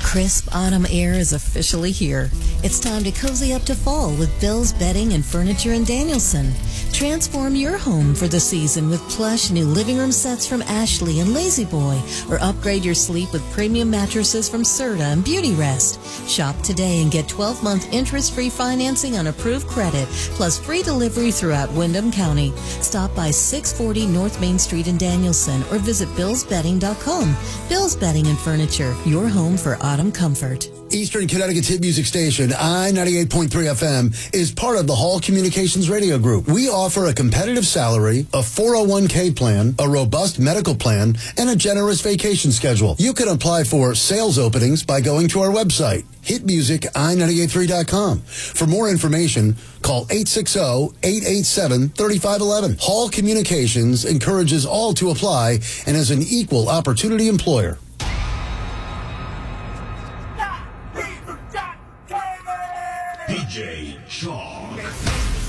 Crisp autumn air is officially here. It's time to cozy up to fall with Bill's Bedding and Furniture in Danielson. Transform your home for the season with plush new living room sets from Ashley and Lazy Boy, or upgrade your sleep with premium mattresses from Serta and Beauty Rest. Shop today and get 12-month interest-free financing on approved credit, plus free delivery throughout Windham County. Stop by 640 North Main Street in Danielson or visit billsbedding.com. Bill's Bedding and Furniture, your home for autumn comfort. Eastern Connecticut's hit music station, I-98.3 FM, is part of the Hall Communications Radio Group. We offer a competitive salary, a 401k plan, a robust medical plan, and a generous vacation schedule. You can apply for sales openings by going to our website, hitmusici983.com. For more information, call 860-887-3511. Hall Communications encourages all to apply and is an equal opportunity employer. DJ Chalk.